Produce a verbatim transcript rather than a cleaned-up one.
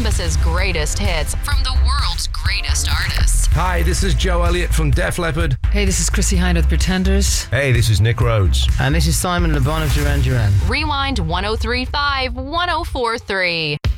Columbus's greatest hits from the world's greatest artists. Hi, this is Joe Elliott from Def Leppard. Hey, this is Chrissy Hynde of The Pretenders. Hey, this is Nick Rhodes. And this is Simon Le Bon of Duran Duran. Rewind one oh three point five, one oh four point three.